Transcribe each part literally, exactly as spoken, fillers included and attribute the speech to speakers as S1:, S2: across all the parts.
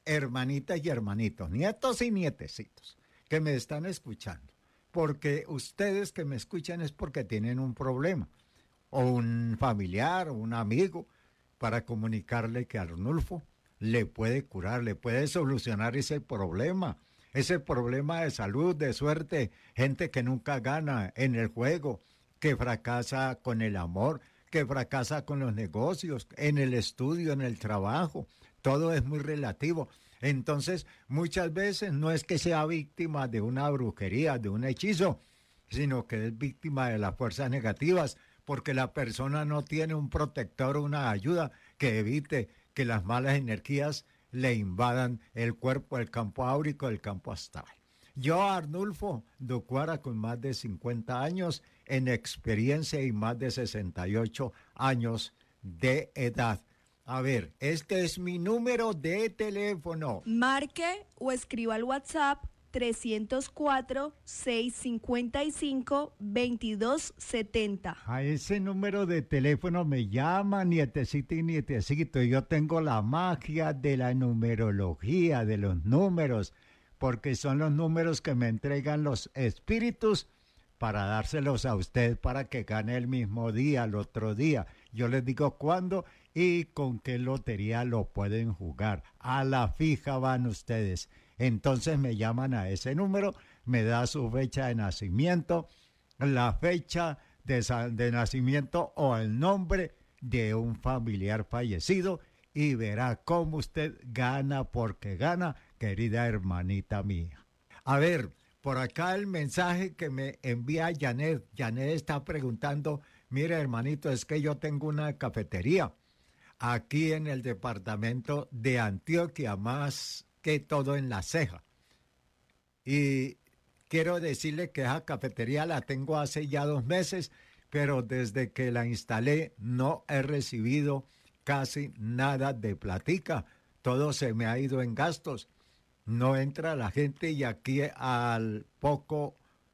S1: hermanitas y hermanitos, nietos y nietecitos que me están escuchando, porque ustedes que me escuchan es porque tienen un problema, o un familiar, o un amigo, para comunicarle que Arnulfo le puede curar, le puede solucionar ese problema, ese problema de salud, de suerte, gente que nunca gana en el juego, que fracasa con el amor, que fracasa con los negocios, en el estudio, en el trabajo, todo es muy relativo. Entonces, muchas veces no es que sea víctima de una brujería, de un hechizo, sino que es víctima de las fuerzas negativas, porque la persona no tiene un protector, una ayuda que evite que las malas energías le invadan el cuerpo, el campo áurico, el campo astral. Yo, Arnulfo Docuara, con más de cincuenta años en experiencia y más de sesenta y ocho años de edad. A ver, este es mi número de teléfono.
S2: Marque o escriba al WhatsApp trescientos cuatro, seiscientos cincuenta y cinco, veintidós setenta.
S1: A ese número de teléfono me llama, nietecito y nietecito. Yo tengo la magia de la numerología, de los números, porque son los números que me entregan los espíritus para dárselos a usted para que gane el mismo día, el otro día. Yo les digo cuándo y con qué lotería lo pueden jugar. A la fija van ustedes. Entonces me llaman a ese número, me da su fecha de nacimiento, la fecha de, de nacimiento o el nombre de un familiar fallecido y verá cómo usted gana porque gana, querida hermanita mía. A ver, por acá el mensaje que me envía Janet. Janet está preguntando, mire hermanito, es que yo tengo una cafetería aquí en el departamento de Antioquia, más que todo en La Ceja. Y quiero decirle que esa cafetería la tengo hace ya dos meses, pero desde que la instalé no he recibido casi nada de platica. Todo se me ha ido en gastos. No entra la gente y aquí al poco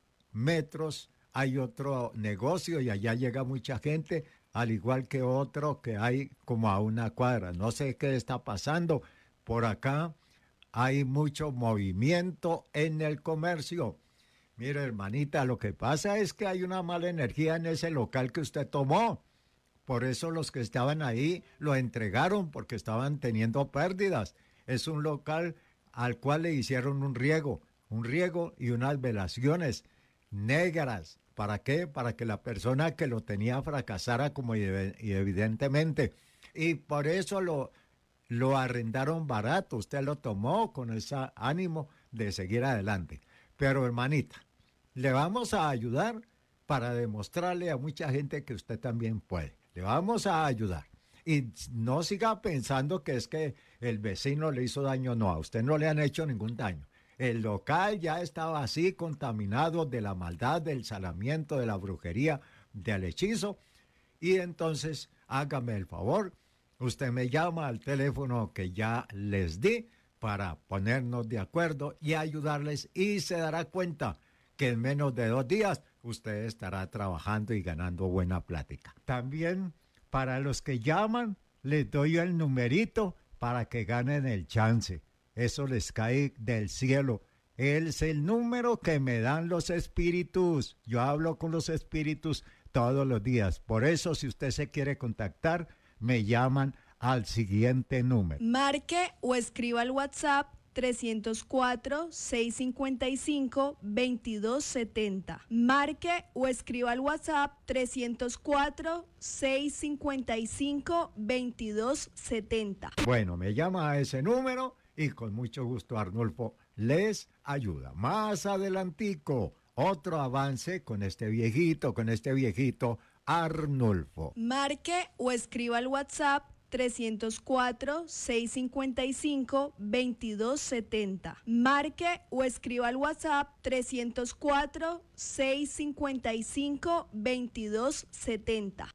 S1: metros hay otro negocio y allá llega mucha gente, al igual que otro que hay como a una cuadra. No sé qué está pasando. Por acá hay mucho movimiento en el comercio. Mire, hermanita, lo que pasa es que hay una mala energía en ese local que usted tomó. Por eso los que estaban ahí lo entregaron, porque estaban teniendo pérdidas. Es un local al cual le hicieron un riego, un riego y unas velaciones negras. ¿Para qué? Para que la persona que lo tenía fracasara como y evidentemente. Y por eso lo, lo arrendaron barato. Usted lo tomó con ese ánimo de seguir adelante. Pero hermanita, le vamos a ayudar para demostrarle a mucha gente que usted también puede. Le vamos a ayudar. Y no siga pensando que es que el vecino le hizo daño. No, a usted no le han hecho ningún daño. El local ya estaba así contaminado de la maldad, del salamiento, de la brujería, del hechizo. Y entonces, hágame el favor, usted me llama al teléfono que ya les di para ponernos de acuerdo y ayudarles. Y se dará cuenta que en menos de dos días usted estará trabajando y ganando buena plática. También para los que llaman, les doy el numerito para que ganen el chance. Eso les cae del cielo. Es el número que me dan los espíritus. Yo hablo con los espíritus todos los días. Por eso, si usted se quiere contactar, me llaman al siguiente número.
S2: Marque o escriba al WhatsApp trescientos cuatro, seiscientos cincuenta y cinco, veintidós setenta. Marque o escriba al WhatsApp trescientos cuatro, seiscientos cincuenta y cinco, veintidós setenta.
S1: Bueno, me llama a ese número y con mucho gusto Arnulfo les ayuda. Más adelantico, otro avance con este viejito, con este viejito Arnulfo.
S2: Marque o escriba al WhatsApp trescientos cuatro, seiscientos cincuenta y cinco, veintidós setenta. Marque o escriba al WhatsApp trescientos cuatro, seiscientos cincuenta y cinco, veintidós setenta.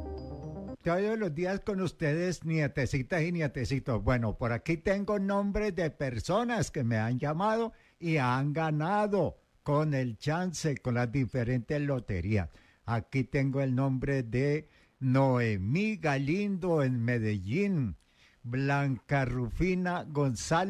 S1: Todos los días con ustedes, nietecitas y nietecitos. Bueno, por aquí tengo nombres de personas que me han llamado y han ganado con el chance, con las diferentes loterías. Aquí tengo el nombre de Noemí Galindo en Medellín, Blanca Rufina González